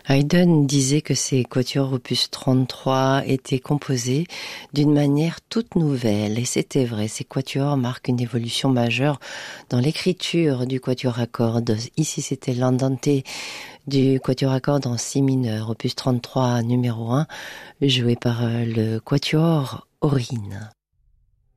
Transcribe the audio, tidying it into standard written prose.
Haydn disait que ces quatuors opus 33 étaient composés d'une manière toute nouvelle, et c'était vrai. Ces quatuors marquent une évolution majeure dans l'écriture du quatuor à cordes. Ici, c'était l'andante du quatuor à cordes en si mineur, opus 33 numéro 1, joué par le quatuor Orine.